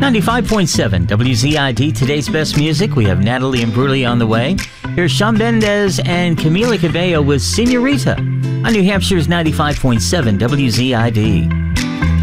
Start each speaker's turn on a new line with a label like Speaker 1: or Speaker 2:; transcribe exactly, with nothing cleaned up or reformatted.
Speaker 1: ninety-five point seven W Z I D, today's best music. We have Natalie Imbruglia on the way. Here's Shawn Mendes and Camila Cabello with Senorita on New Hampshire's ninety-five point seven W Z I D.